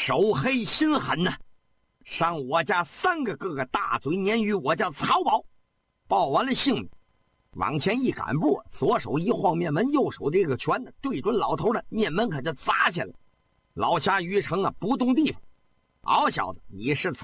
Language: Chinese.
手黑心狠呐，上我家3个哥哥大嘴鲶鱼，我叫曹宝。报完了姓名，往前一赶步，左手一晃面门，右手这个拳呢对准老头的面门可就砸下来。老侠于成啊不动地方。好小子，你是曹